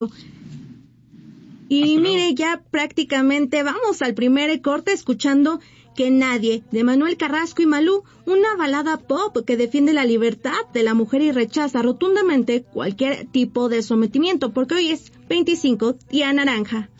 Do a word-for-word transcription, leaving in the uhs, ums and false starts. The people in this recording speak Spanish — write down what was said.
Y mire, ya prácticamente vamos al primer corte escuchando Que Nadie, de Manuel Carrasco y Malú, una balada pop que defiende la libertad de la mujer y rechaza rotundamente cualquier tipo de sometimiento, porque hoy es veinticinco, Día Naranja.